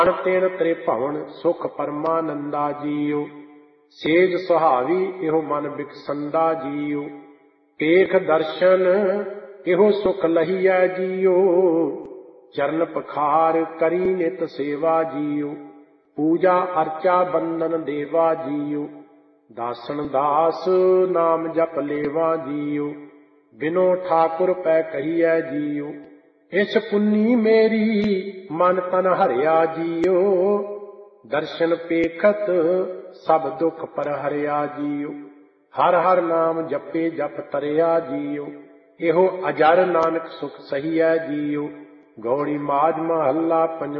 ਅਣ ਤੇਨ ਤ੍ਰੇ ਭਵਨ ਸੁਖ ਪਰਮਾਨੰਦਾ ਜੀਉ। ਸੇਜ ਸੁਹਾਵੀ ਇਹੋ ਮਨ ਬਿਕਸੰਦਾ ਜੀਉ। ਏਕ ਦਰਸ਼ਨ ਇਹੋ ਸੁਖ ਲਹੀਐ ਜੀਉ। ਚਰਨ ਪਖਾਰ ਕਰੀ ਨਿਤ ਸੇਵਾ ਜੀਉ। ਪੂਜਾ ਅਰਚਾ ਬੰਦਨ ਦੇਵਾ ਜੀਉ। ਦਾਸਨ ਦਾਸ ਨਾਮ ਜਪ ਲੇਵਾ ਜੀਉ। ਬਿਨੋ ਠਾਕੁਰ ਪੈ ਕਹੀਐ ਜੀਉ। ਇਸ ਪੁੰਨੀ ਮੇਰੀ ਮਨ ਤਨ ਹਰਿਆ ਜੀਉ। ਦਰਸ਼ਨ ਪੇਖਤ ਸਭ ਦੁਖ ਪਰ ਹਰਿਆ ਜੀਉ। ਹਰ ਹਰ ਨਾਮ ਜਪੇ ਜਪ ਤਰਿਆ ਜੀਉ। ਇਹੋ ਅਜਰ ਨਾਨਕ ਸੁਖ ਸਹੀਐ ਜੀਉ। ਗੌੜੀ ਮਾਝ ਮਹੱਲਾ ਪੰਜਵਾਂ।